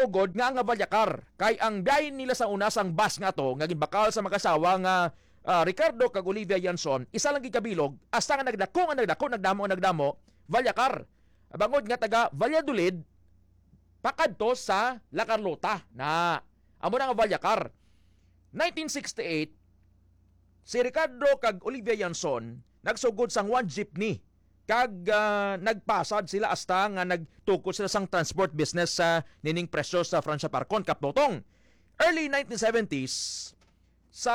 ugod nga nga Valyakar. Kay ang biyahe nila sa una sang bus nga to, nga gibakal sa magkasawa nga Ricardo kag Olivia Yanson, isa lang gikabilog, hasta nga nagdamo, Valyakar. Bangod nga taga Valladolid, pakadto sa La Carlota na amo na nga Valyakar. 1968, si Ricardo kag Olivia Yanson nagsugod sang one jeepney kag nagpasad sila hasta nga nagtukod sila sang transport business sa nining presyo sa Francia Parcon Kaptotong. Early 1970s sa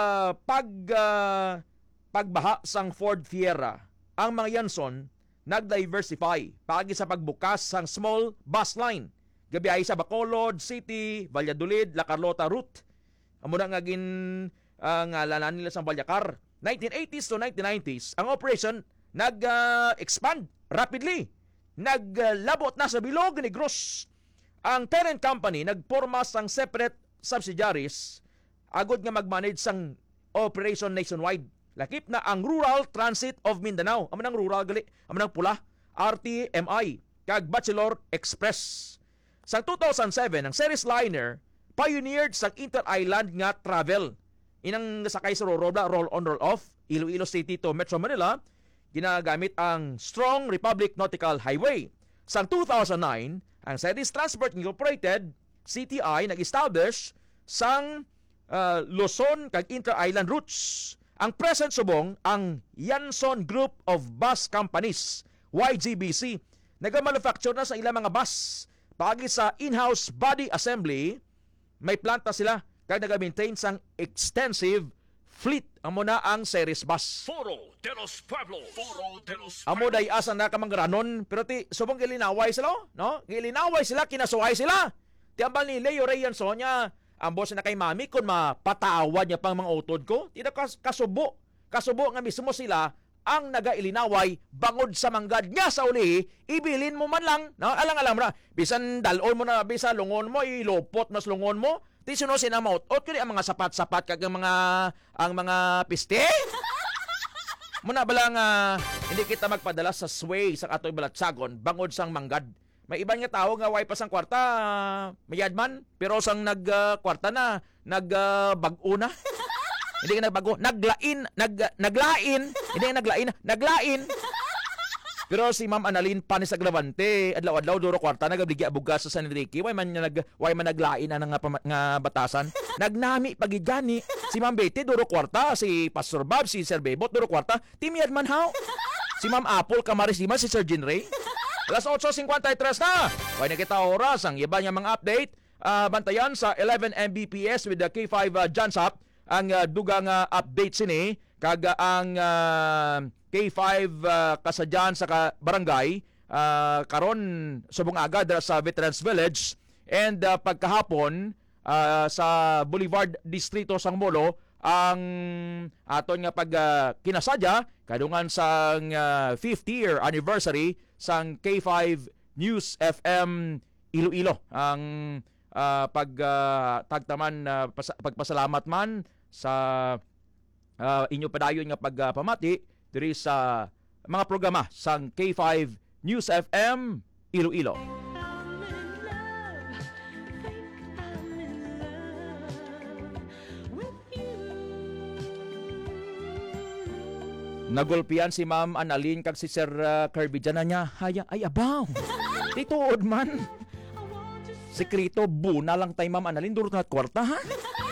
pagbaha sang Ford Fiera, ang mga Yanson nag-diversify pagi sa pagbukas sang small bus line gabiyahe sa Bacolod City, Valladolid, La Carlota route. Amo na nga ngalanan nila sa Valyakar. 1980s to 1990s, ang operation nag-expand rapidly. Naglabot na sa Bilog Negros. Ang parent company nagporma sang separate subsidiaries agod nga mag-manage sang operation nationwide. Lakip na ang Rural Transit of Mindanao. Amo nang rural gali, amo nang pula, RTMI kag Bachelor Express. Sa 2007, ang series liner pioneered sa inter-island nga travel. Inang nasakay sa Roroda, roll on, roll off, Iloilo City to Metro Manila, ginagamit ang Strong Republic Nautical Highway. Sa 2009, ang Series Transport Incorporated, CTI, nag-establish sang Luzon kag inter-island routes. Ang present subong, ang Yanson Group of Bus Companies, YGBC, nag-manufacture na sa ilang mga bus. Pagi sa in-house body assembly, may planta sila kaya nag-maintain sang extensive fleet. Amo na ang series bus. Foro de los Pueblos. Amo day asa na kamanggaranon, pero ti subong gilinaway sila, no? Gilinaway sila, kinasuway sila. Ti ambal ni Leo Rayanson niya, ang boss na kay mami kun mapatawad niya pang mga utod ko. Ti kasubo nga mismo sila ang nagailinaway bangod sa manggad nga sa uli, ibilin mo man lang, no? Alang-alam na, bisan dalon mo na, bisan lungon mo, ilopot mas lungon mo, ti sino sinamaot, o kaya ang mga sapat-sapat kag ang mga piste. Muna bala nga, hindi kita magpadala sa sway sa ato'y balatsagon, bangod sang manggad. May iban nga tao nga way pa sang kwarta, mayadman, pero sang nagkwarta na, nagbago na. Hindi ka nagbago. Naglain. Hindi ka naglain. Pero si Ma'am Annalyn Panis Agravante, adlaw-adlaw duro kwarta nagabligya bugas sa San Enrique. Way man naglain na nga batasan. Nagnami pagigani. Si Ma'am Betty duro kwarta, si Pastor Bob, si Sir Bebot duro kwarta. Timiyad man haw. Si Ma'am Apple Kamaris Dimas, si Sir Jinray. Alas 8:53 na. Way na kita oras ang iba niya mga update. Bantayan sa 11 Mbps with the K5 Jansap. Ang dugang update sini kag ang K5 kasadyan sa barangay karon subong agad sa Veterans Village and pagkahapon sa Boulevard Distrito sang Molo ang aton nga pag kinasadya kadungan sang 5th year anniversary sang K5 News FM Iloilo. Ang pagtagtaman pagpasalamat man sa inyo padayon nga pagpamati diri sa mga programa sang K5 News FM Iloilo. Nagulpian si Ma'am Annalyn kag si Sir Kirby dyan na niya. Haya, ay abaw. Tituod man. Sekreto, buna lang tayo Ma'am Annalyn. Durot na kwarta, ha?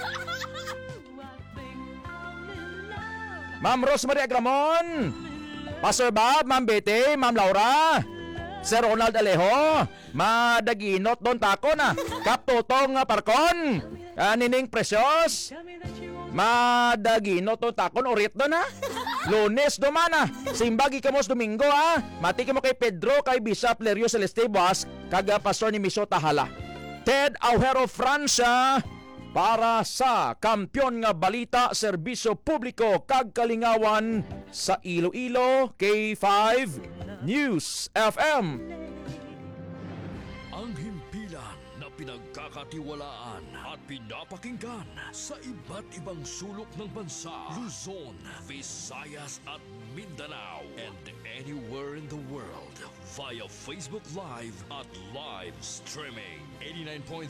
Ma'am Rosemary Agramon, Pastor Bob, Ma'am Betty, Ma'am Laura, Sir Ronald Alejo, Madaginot Don Taco na, Kaptotong Parkon, Nining Precious, Madaginot Don Taco, Urit Don ha, Lunes Domana, Simbagi Kamos Domingo ha, mati mo kay Pedro, kay Bishop Lerio Celeste Boas, kag Pastor ni Miso Tahala, Ted Aujero Francia, para sa Kampiyon nga Balita, Serbisyo Publiko kag Kalingawan sa Iloilo, K5 News FM. Ang himpilan na pinagkakatiwalaan at pinapakinggan sa iba't ibang sulok ng bansa, Luzon, Visayas at Mindanao, and anywhere in the world via Facebook Live at live streaming. 89.3